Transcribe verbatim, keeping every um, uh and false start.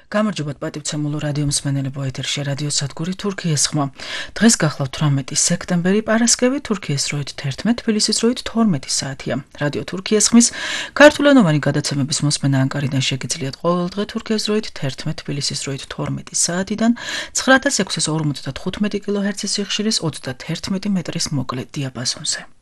გამარჯობათ პატივცემულო რადიო მსმენელებო, ეთერში რადიო სადგური თურქიის ხმა. დღეს გახლავთ თვრამეტი სექტემბერი, პარასკევი, თურქიის დროით თერთმეტი, თბილისის დროით თორმეტი საათია. რადიო თურქიის ხმის ქართულენოვანი გადაცემების მოსმენა ანკარიდან შეგიძლიათ ყოველდღე თურქიის დროით თერთმეტი, თბილისის დროით თორმეტი საათიდან ცხრა ათას ექვსას ორმოცდათხუთმეტი კილოჰერცის სიხშირის ოცდათერთმეტი მეტრის მოკლე დიაპაზონზე.